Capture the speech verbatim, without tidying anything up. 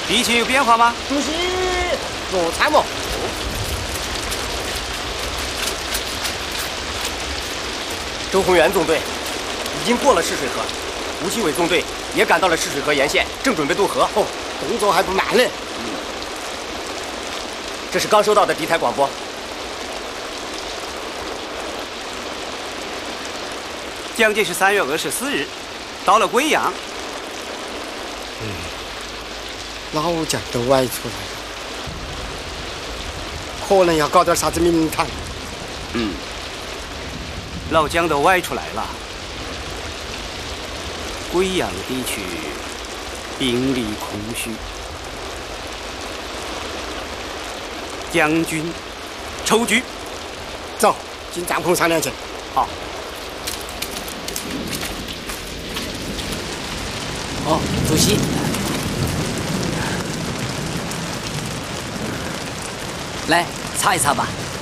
敌情有变化吗？ 主席，我参谋。 周宏元纵队已经过了赤水河，吴奇伟纵队也赶到了赤水河沿线，正准备渡河。 哦，动作还不慢呢。 嗯，这是刚收到的敌台广播。 蒋介石三月二十四日到了贵阳。 嗯，老蒋都外出来了，可能要搞点啥子名堂。 嗯。老蒋都外出来了，贵阳地区兵力空虚，将军抽局， 走进帐篷商量去。 好。 哦，主席，来擦一擦吧。